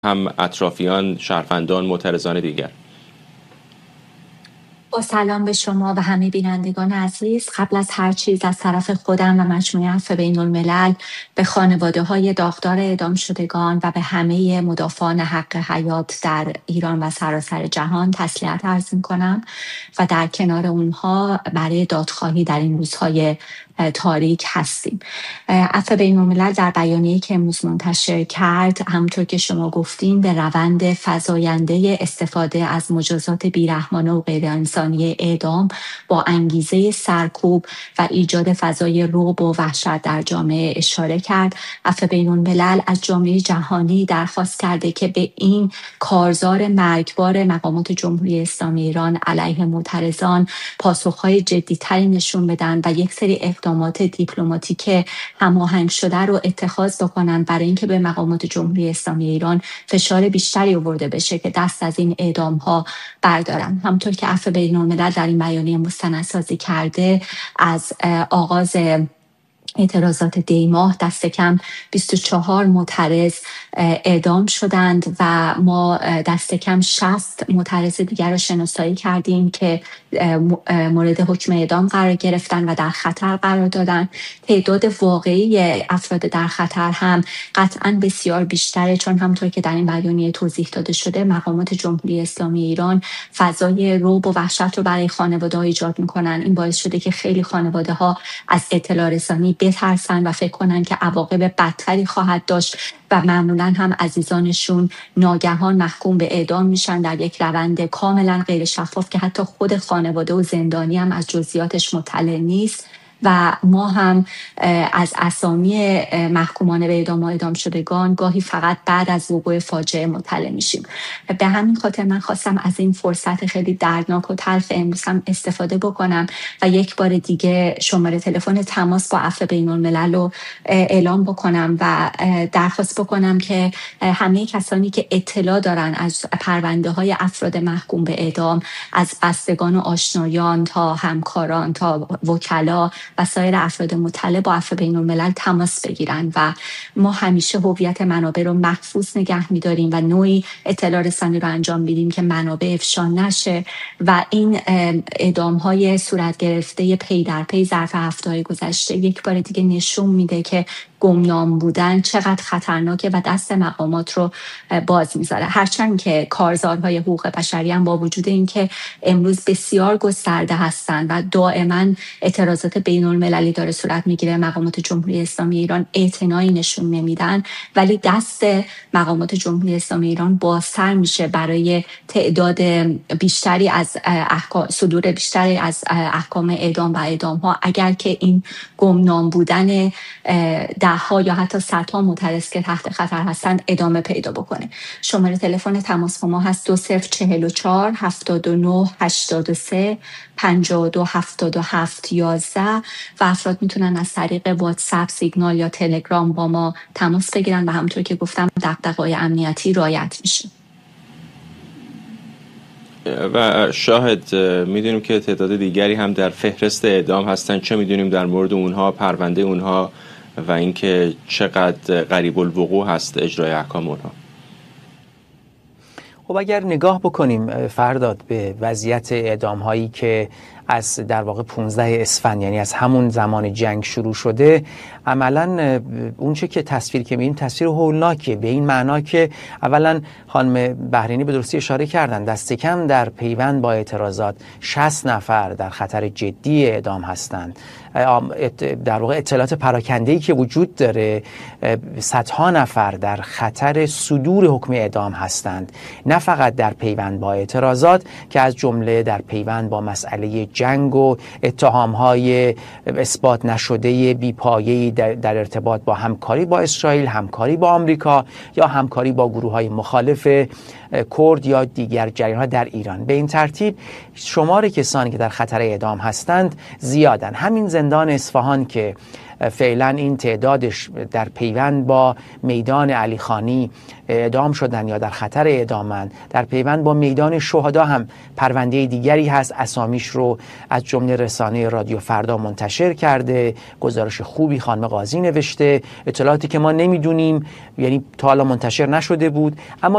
هم اطرافیان، شهروندان، معترضان دیگر؟ با سلام به شما و همه بینندگان عزیز. قبل از هر چیز از طرف خودم و مجموعه عفو بین الملل به خانواده های داغدار اعدام شدگان و به همه مدافعان حق حیات در ایران و سراسر جهان تسلیت عرض می‌کنم و در کنار اونها برای دادخواهی در این روزهای تاریک هستیم. عفو بین الملل در بیانیه‌ای که امروز منتشر کرد، همونطور که شما گفتین، به روند فزاینده استفاده از مجازات بیرحمانه و غیر انسانی اعدام با انگیزه سرکوب و ایجاد فضای رعب و وحشت در جامعه اشاره کرد. عفو بین الملل از جامعه جهانی درخواست کرده که به این کارزار مرگبار مقامات جمهوری اسلامی ایران علیه معترضان پاسخهای جدی‌تری نشون بدن و یک سری اقدامات دیپلماتیک هماهنگ شده رو اتخاذ بکنن برای اینکه به مقامات جمهوری اسلامی ایران فشار بیشتری آورده بشه که دست از این اعدام ها بردارن. همونطور که عفو بین الملل در این بیانیه مستندسازی کرده، از آغاز اعتراضات دی ماه دست کم 24 معترض اعدام شدند و ما دست کم 60 معترض دیگر را شناسایی کردیم که مورد حکم اعدام قرار گرفتن و در خطر قرار دادن. تعداد واقعی افراد در خطر هم قطعا بسیار بیشتره، چون همونطور که در این بیانیه توضیح داده شده، مقامات جمهوری اسلامی ایران فضای رعب و وحشت رو برای خانواده‌ها ایجاد میکنن. این باعث شده که خیلی خانواده‌ها از اطلاع رسانی بترسن و فکر کنن که عواقب بدتری خواهد داشت و معمولا هم عزیزانشون ناگهان محکوم به اعدام میشن در یک روند کاملا غیر شفاف که حتی خود خانواده و زندانی هم از جزئیاتش مطلع نیست. و ما هم از اسامی محکومان به اعدام و اعدام شدگان گاهی فقط بعد از وقوع فاجعه مطلع میشیم. به همین خاطر من خواستم از این فرصت خیلی دردناک و تلخ امروز هم استفاده بکنم و یک بار دیگه شماره تلفن تماس با عفو بین الملل رو اعلام بکنم و درخواست بکنم که همه کسانی که اطلاع دارن از پرونده های افراد محکوم به اعدام، از بستگان و آشنایان تا همکاران تا وکلا و سایر افراد مطلع، با عفو بین الملل تماس بگیرن و ما همیشه هویت منابع رو محفوظ نگه می‌داریم و نوعی اطلاع رسانی رو انجام میدیم که منابع افشا نشه و این اعدام‌های صورت گرفته پی در پی ظرف هفته‌های گذشته یک بار دیگه نشون میده که گمنام بودن چقدر خطرناکه و دست مقامات رو باز میذاره. هرچند که کارزارهای حقوق بشری هم با وجود اینکه امروز بسیار گسترده هستن و دائما اعتراضات بین المللی داره صورت میگیره، مقامات جمهوری اسلامی ایران اعتنایی نشون نمیدن، ولی دست مقامات جمهوری اسلامی ایران بازتر میشه برای تعداد بیشتری از صدور بیشتری از احکام اعدام و اعدام ها، اگر که این گمنام بودن ها یا حتی صدها معترض که تحت خطر هستن ادامه پیدا بکنه. شماره تلفن تماس با ما هست 2044 79 83 52 77 11 و افراد میتونن از طریق واتساپ، سیگنال یا تلگرام با ما تماس بگیرن و همونطور که گفتم دغدغه‌های امنیتی رعایت میشه. و شاهد میدونیم که تعداد دیگری هم در فهرست اعدام هستن، چه میدونیم در مورد اونها، پرونده اونها و اینکه چقدر قریب الوقوع هست اجرای احکام اونها؟ خب اگر نگاه بکنیم فرداد به وضعیت اعدام هایی که از در واقع 15 اسفند، یعنی از همون زمان جنگ شروع شده، عملاً اون چه که تصویر که می‌بینیم تصویر هولناکه، به این معنا که اولاً خانم بحرینی به درستی اشاره کردن، دست کم در پیوند با اعتراضات 60 نفر در خطر جدی اعدام هستند. در واقع اطلاعات پراکنده‌ای که وجود داره، صدها نفر در خطر صدور حکم اعدام هستند، نه فقط در پیوند با اعتراضات که از جمله در پیوند با مسئله جنگ و اتهام‌های اثبات نشده بی‌پایه‌ای در ارتباط با همکاری با اسرائیل، همکاری با آمریکا یا همکاری با گروه‌های مخالف کرد یا دیگر جریان‌ها در ایران. به این ترتیب شمار کسانی که در خطر اعدام هستند زیادن. همین زندان اصفهان که فعلا این تعدادش در پیوند با میدان علی خانی اعدام شدن یا در خطر اعدامند، در پیوند با میدان شهدا هم پرونده دیگری هست، اسامیش رو از جمله رسانه رادیو فردا منتشر کرده، گزارش خوبی خانم قاضی نوشته، اطلاعاتی که ما نمیدونیم، یعنی تا حالا منتشر نشده بود، اما